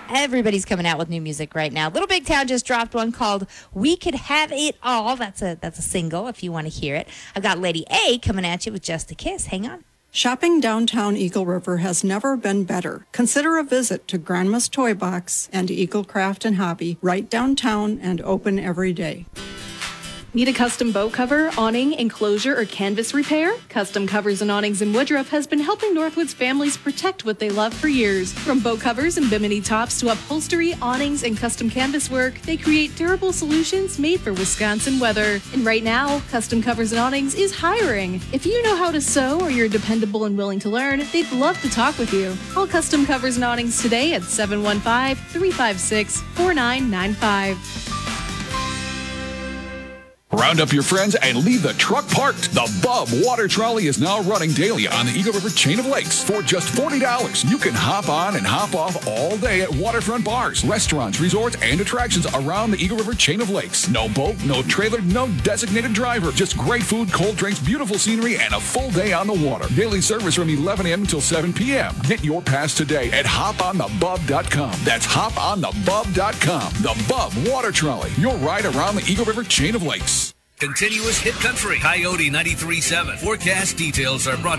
Everybody's coming out with new music right now. Little Big Town just dropped one called We Could Have It All. That's a single if you want to hear it. I've got Lady A coming at you with Just a Kiss. Hang on. Shopping downtown Eagle River has never been better. Consider a visit to Grandma's Toy Box and Eagle Craft and Hobby right downtown and open every day. Need a custom boat cover, awning, enclosure, or canvas repair? Custom Covers and Awnings in Woodruff has been helping Northwoods families protect what they love for years. From boat covers and bimini tops to upholstery, awnings, and custom canvas work, they create durable solutions made for Wisconsin weather. And right now, Custom Covers and Awnings is hiring. If you know how to sew or you're dependable and willing to learn, they'd love to talk with you. Call Custom Covers and Awnings today at 715-356-4995. Round up your friends and leave the truck parked. The Bub Water Trolley is now running daily on the Eagle River chain of lakes. For just $40, you can hop on and hop off all day at waterfront bars, restaurants, resorts, and attractions around the Eagle River chain of lakes. No boat, no trailer, no designated driver. Just great food, cold drinks, beautiful scenery, and a full day on the water. Daily service from 11 a.m. until 7 p.m. Get your pass today at hoponthebub.com. That's hoponthebub.com. The Bub Water Trolley, your ride around the Eagle River chain of lakes. Continuous hit country. Coyote 93.7. Forecast details are brought